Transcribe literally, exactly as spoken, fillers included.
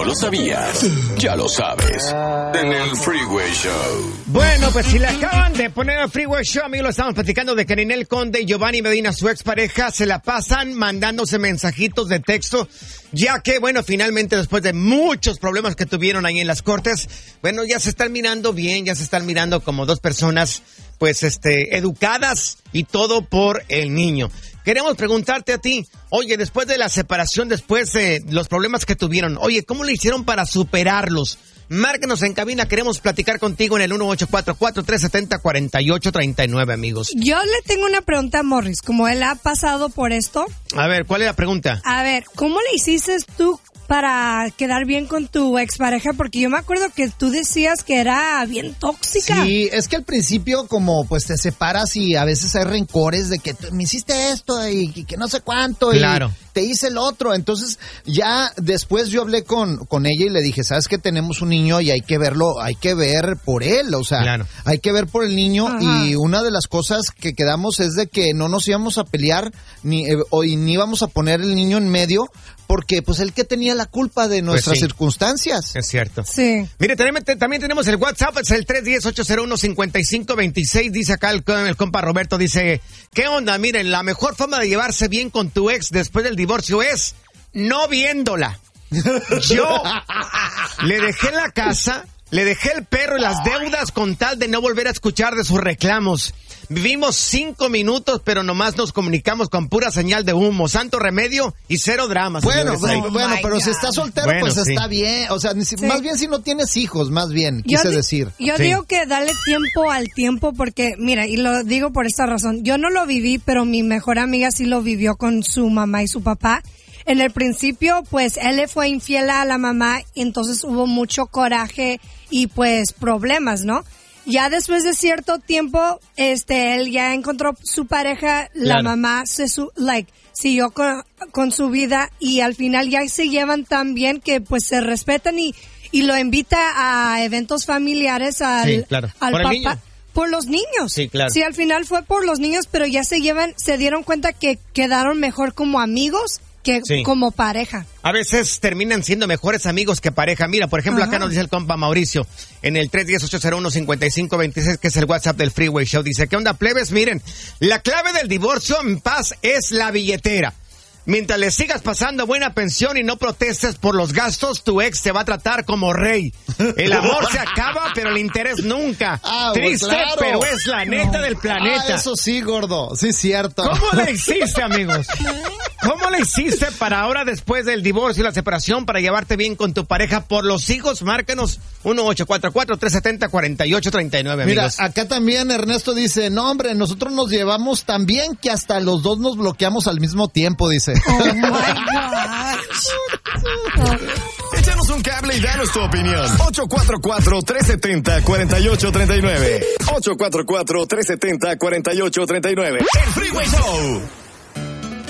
no lo sabías, ya lo sabes. En el Freeway Show. Bueno, pues si le acaban de poner al Freeway Show, amigos, lo estamos platicando de que Ninel Conde y Giovanni Medina, su expareja, se la pasan mandándose mensajitos de texto, ya que, bueno, finalmente después de muchos problemas que tuvieron ahí en las cortes, bueno, ya se están mirando bien, ya se están mirando como dos personas, pues, este, educadas y todo por el niño. Queremos preguntarte a ti, oye, después de la separación, después de los problemas que tuvieron, oye, ¿cómo le hicieron para superarlos? Márcanos en cabina, queremos platicar contigo en el uno ocho cuatro cuatro, tres siete cero, cuatro ocho tres nueve, amigos. Yo le tengo una pregunta a Morris, como él ha pasado por esto. A ver, ¿cuál es la pregunta? A ver, ¿cómo le hiciste tú para quedar bien con tu expareja? Porque yo me acuerdo que tú decías que era bien tóxica. Sí, es que al principio como pues te separas y a veces hay rencores de que me hiciste esto y, y que no sé cuánto. Claro. Y te hice el otro. Entonces ya después yo hablé con, con ella y le dije, sabes que tenemos un niño y hay que verlo, hay que ver por él, o sea, claro. Hay que ver por el niño. Ajá. Y una de las cosas que quedamos es de que no nos íbamos a pelear ni, eh, o, ni íbamos a poner el niño en medio, porque pues él que tenía la culpa de nuestras pues sí. circunstancias. Es cierto. Sí. Mire, también, también tenemos el WhatsApp, es el tres uno cero, ocho cero uno, cinco cinco dos seis, dice acá el, el compa Roberto, dice, ¿qué onda? Miren, la mejor forma de llevarse bien con tu ex después del divorcio es no viéndola. Yo le dejé la casa, le dejé el perro y las deudas con tal de no volver a escuchar de sus reclamos. Vivimos cinco minutos, pero nomás nos comunicamos con pura señal de humo. Santo remedio y cero dramas. Bueno, bueno, oh bueno pero God. Si estás soltero, bueno, pues sí. Está bien. O sea, sí. Más bien si no tienes hijos, más bien, quise yo decir. Yo sí. digo que dale tiempo al tiempo porque, mira, y lo digo por esta razón. Yo no lo viví, pero mi mejor amiga sí lo vivió con su mamá y su papá. En el principio, pues, él le fue infiel a la mamá, entonces hubo mucho coraje y, pues, problemas, ¿no? Ya después de cierto tiempo, este, él ya encontró su pareja, la claro. mamá se su, like, siguió con, con su vida y al final ya se llevan tan bien que, pues, se respetan y, y lo invita a eventos familiares al, sí, claro. al ¿Por papá. El niño? Por los niños. Sí, claro. Sí, al final fue por los niños, pero ya se llevan, se dieron cuenta que quedaron mejor como amigos que sí. como pareja. A veces terminan siendo mejores amigos que pareja. Mira, por ejemplo, Ajá. acá nos dice el compa Mauricio, en el tres uno cero, ocho cero uno, cinco cinco dos seis, que es el WhatsApp del Freeway Show. Dice, ¿qué onda, plebes? Miren, la clave del divorcio en paz es la billetera. Mientras le sigas pasando buena pensión y no protestes por los gastos, tu ex te va a tratar como rey. El amor se acaba, pero el interés nunca. Ah, Triste, pues claro. pero es la neta del planeta. Ah, eso sí, gordo. Sí, cierto. ¿Cómo le hiciste, amigos? ¿Cómo le hiciste para ahora, después del divorcio y la separación, para llevarte bien con tu pareja por los hijos? Márcanos uno ocho cuatro cuatro, tres siete cero, cuatro ocho tres nueve, amigos. Mira, acá también Ernesto dice, no, hombre, nosotros nos llevamos tan bien que hasta los dos nos bloqueamos al mismo tiempo, dice. Oh my gosh. Échanos un cable y danos tu opinión. ocho cuatro cuatro, tres siete cero, cuatro ocho tres nueve. ocho cuatro cuatro, tres siete cero, cuatro ocho tres nueve. El Freeway Show.